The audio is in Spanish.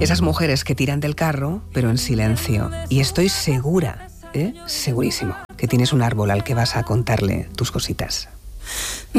Esas mujeres que tiran del carro, pero en silencio. Y estoy segura, segurísimo, que tienes un árbol al que vas a contarle tus cositas.